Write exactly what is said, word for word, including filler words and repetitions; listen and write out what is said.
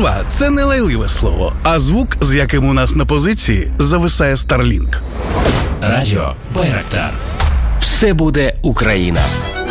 Перерва – це не лайливе слово, а звук, з яким у нас на позиції зависає Starlink. Радіо Байрактар. Все буде Україна.